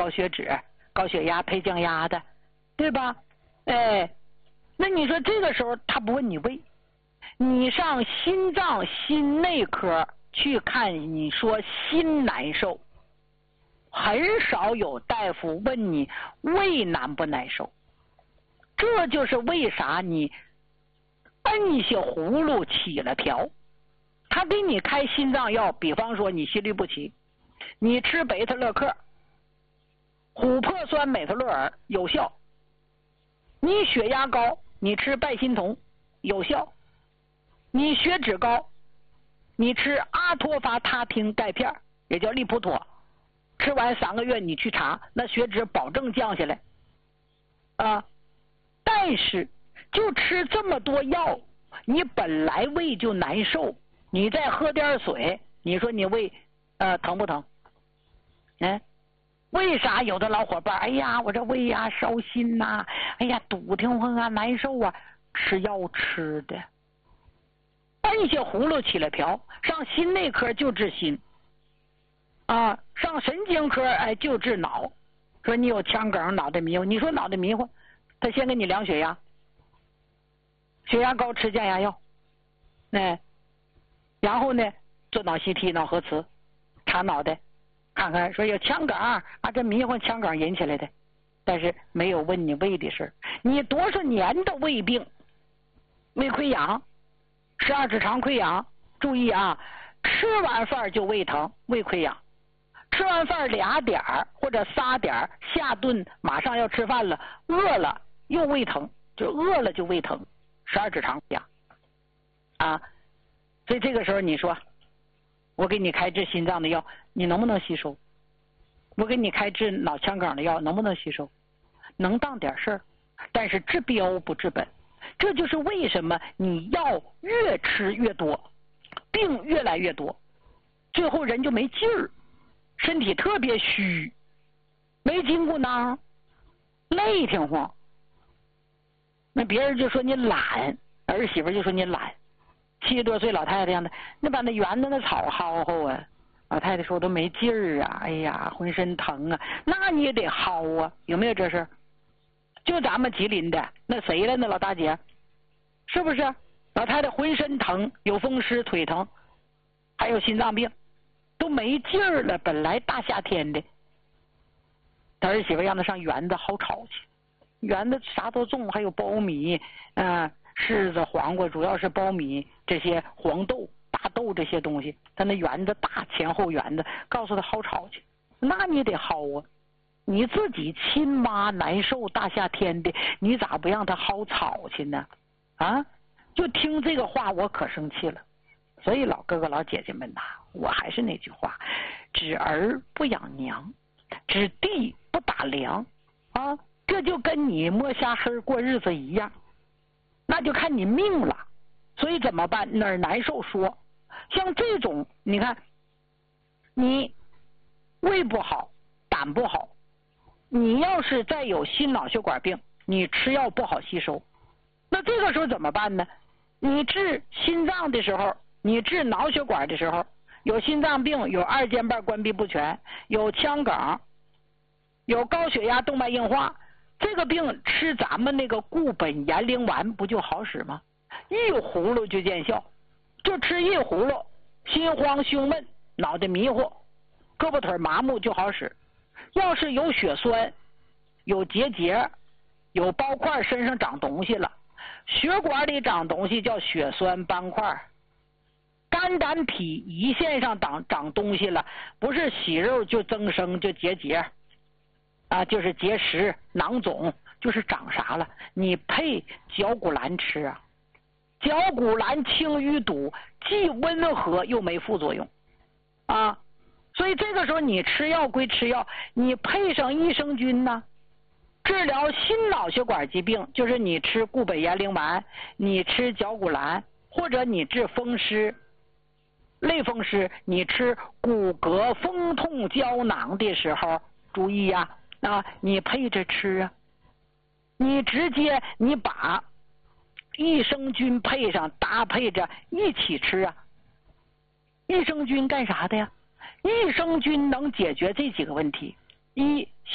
高血脂、高血压、配降压的，对吧？哎，那你说这个时候他不问你胃，你上心脏心内科去看，你说心难受，很少有大夫问你胃难不难受。这就是为啥你摁一些葫芦起了瓢。他给你开心脏药，比方说你心律不齐，你吃贝塔乐克、琥珀酸美特洛尔有效；你血压高，你吃拜心酮有效；你血脂高，你吃阿托伐他汀钙片，也叫利普妥，吃完3个月你去查，那血脂保证降下来啊。但是就吃这么多药，你本来胃就难受，你再喝点水，你说你胃疼不疼？为啥有的老伙伴，哎呀，我这胃呀烧心呐，哎呀堵得慌啊，难受啊，吃药吃的，摁一些葫芦起了瓢，上心内科就治心啊，上神经科就治脑，说你有腔梗、脑袋迷糊，你说脑袋迷糊，他先给你量血压，血压高吃降压药，然后呢做脑 CT 脑核磁查脑袋，看看说有腔梗啊，这迷糊腔梗引起来的，但是没有问你胃的事。你多少年的胃病，胃溃疡、12指肠溃疡，注意啊，吃完饭就胃疼、胃溃疡，吃完饭2点或者3点下顿马上要吃饭了，饿了又胃疼，就饿了就胃疼，12指肠溃疡啊。所以这个时候你说我给你开治心脏的药，你能不能吸收？我给你开治脑腔梗的药，能不能吸收？能当点事儿，但是治标不治本。这就是为什么你药越吃越多，病越来越多，最后人就没劲儿，身体特别虚，没筋骨囊，累挺慌。那别人就说你懒，儿媳妇就说你懒，70多岁老太太样的，那把那园子那草薅薅啊，老太太说都没劲儿啊，哎呀浑身疼啊，那你也得薅啊，有没有这事？就咱们吉林的那谁了，那老大姐是不是？老太太浑身疼，有风湿腿疼，还有心脏病，都没劲儿了，本来大夏天的，他儿媳妇让他上园子薅草去，园子啥都种，还有苞米柿子、黄瓜，主要是苞米，这些黄豆、大豆这些东西，他那园子大，前后园子，告诉他薅草去，那你得薅啊，你自己亲妈难受，大夏天的，你咋不让他薅草去呢？啊，就听这个话我可生气了。所以老哥哥老姐姐们呐，我还是那句话，指儿不养娘，指地不打粮啊，这就跟你摸瞎黑过日子一样，那就看你命了。所以怎么办？哪儿难受说，像这种你看，你胃不好，胆不好，你要是再有心脑血管病，你吃药不好吸收，那这个时候怎么办呢？你治心脏的时候，你治脑血管的时候，有心脏病，有2间瓣关闭不全，有腔梗，有高血压动脉硬化，这个病吃咱们那个固本延龄丸不就好使吗？一葫芦就见效，就吃一葫芦，心慌胸闷，脑袋迷糊，胳膊腿麻木就好使。要是有血栓，有结节，有包块，身上长东西了，血管里长东西叫血栓斑块，肝胆脾胰腺上长东西了，不是息肉就增生就结节啊，就是结石囊肿，就是长啥了，你配绞股蓝吃啊。绞股蓝清淤堵，既温和又没副作用啊，所以这个时候你吃药归吃药，你配上益生菌呢，治疗心脑血管疾病，就是你吃固本延龄丸，你吃绞股蓝，或者你治风湿类风湿，你吃骨骼风痛胶囊的时候注意呀你配着吃啊，你直接你把益生菌配上，搭配着一起吃啊。益生菌干啥的呀？益生菌能解决这几个问题：一